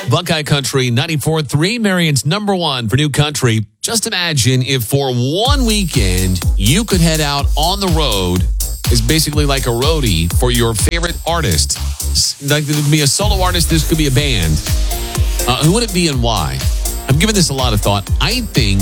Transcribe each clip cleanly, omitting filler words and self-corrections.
Buckeye Country 94.3, Marion's number one for new country. Just imagine if for one weekend you could head out on the road as basically like a roadie for your favorite artist. Like it could be a solo artist, this could be a band. Who would it be and why? I've given this a lot of thought. I think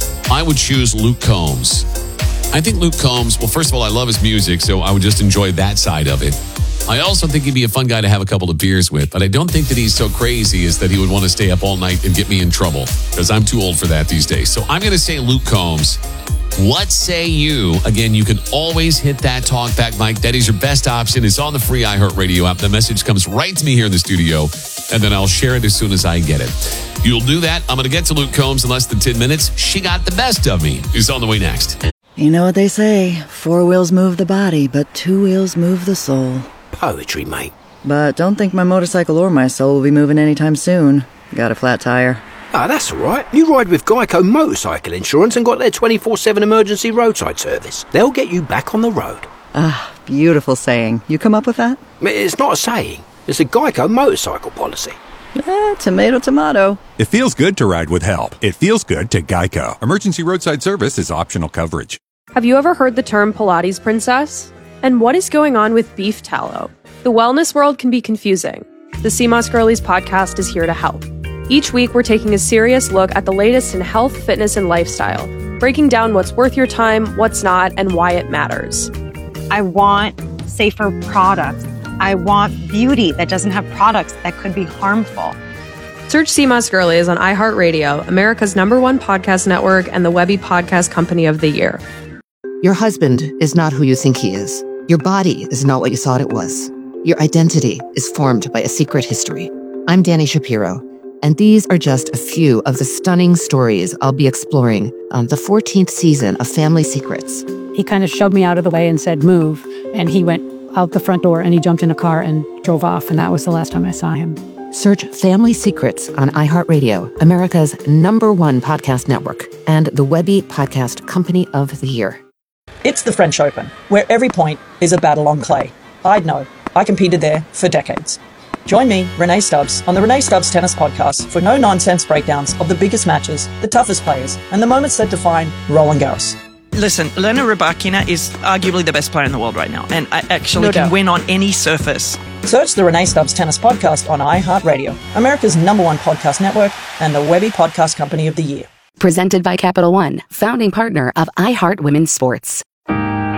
I would choose Luke Combs. I think Luke Combs, well, first of all, I love his music, so I would just enjoy that side of it. I also think he'd be a fun guy to have a couple of beers with, but I don't think that he's so crazy as that he would want to stay up all night and get me in trouble, because I'm too old for that these days. So I'm going to say Luke Combs. What say you? Again, you can always hit that talkback mic. That is your best option. It's on the free iHeartRadio app. The message comes right to me here in the studio, and then I'll share it as soon as I get it. You'll do that. I'm going to get to Luke Combs in less than 10 minutes. She got the best of me. Is on the way next. You know what they say, 4 wheels move the body, but 2 wheels move the soul. Poetry, mate. But don't think my motorcycle or my soul will be moving anytime soon. Got a flat tire. Ah, that's all right. You ride with Geico Motorcycle Insurance and got their 24/7 emergency roadside service. They'll get you back on the road. Ah, beautiful saying. You come up with that? It's not a saying. It's a Geico motorcycle policy. Tomato, tomato. It feels good to ride with help. It feels good to Geico. Emergency roadside service is optional coverage. Have you ever heard the term Pilates princess? And what is going on with beef tallow? The wellness world can be confusing. The CMOS Girlies podcast is here to help. Each week, we're taking a serious look at the latest in health, fitness, and lifestyle, breaking down what's worth your time, what's not, and why it matters. I want safer products. I want beauty that doesn't have products that could be harmful. Search CMOS Girlies on iHeartRadio, America's number one podcast network, and the Webby Podcast Company of the Year. Your husband is not who you think he is. Your body is not what you thought it was. Your identity is formed by a secret history. I'm Dani Shapiro, and these are just a few of the stunning stories I'll be exploring on the 14th season of Family Secrets. He kind of shoved me out of the way and said, move. And he went out the front door and he jumped in a car and drove off. And that was the last time I saw him. Search Family Secrets on iHeartRadio, America's number one podcast network, and the Webby Podcast Company of the Year. It's the French Open, where every point is a battle on clay. I'd know. I competed there for decades. Join me, Renee Stubbs, on the Renee Stubbs Tennis Podcast for no-nonsense breakdowns of the biggest matches, the toughest players, and the moments that define Roland Garros. Listen, Elena Rybakina is arguably the best player in the world right now, and I actually can win on any surface. Search the Renee Stubbs Tennis Podcast on iHeartRadio, America's number one podcast network, and the Webby Podcast Company of the Year. Presented by Capital One, founding partner of iHeart Women's Sports.